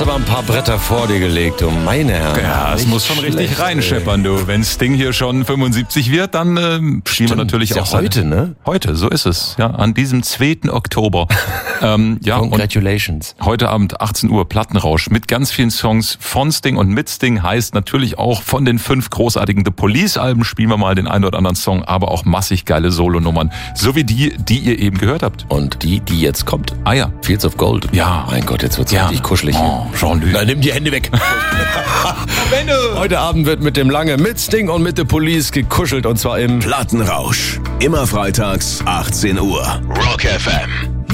hast aber ein paar Bretter vor dir gelegt, du meine Herren. Ja, es muss schon richtig reinscheppern, du. Wenn Sting hier schon 75 wird, dann spielen wir natürlich auch heute, ne? Heute, so ist es. Ja, an diesem 2. Oktober. Ja, Congratulations. Und heute Abend 18 Uhr Plattenrausch mit ganz vielen Songs von Sting und mit Sting, heißt natürlich auch von den 5 großartigen The Police-Alben spielen wir mal den einen oder anderen Song, aber auch massig geile Solonummern, so wie die ihr eben gehört habt. Und die jetzt kommt. Ah ja. Fields of Gold. Ja. Mein Gott, jetzt wird's richtig kuschelig. Oh, Jean-Luc. Na, nimm die Hände weg. Heute Abend wird mit dem Lange, mit Sting und mit The Police gekuschelt und zwar im Plattenrausch. Immer freitags 18 Uhr. Rock FM.